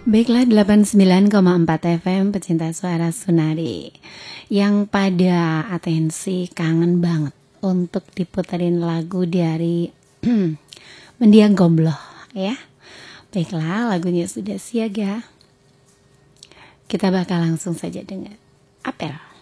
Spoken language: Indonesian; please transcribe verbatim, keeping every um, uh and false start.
Baiklah, delapan puluh sembilan koma empat F M pecinta suara Sunari yang pada atensi kangen banget untuk diputerin lagu dari Mendiang Gombloh ya. Baiklah, lagunya sudah siaga. Kita bakal langsung saja dengar Apel.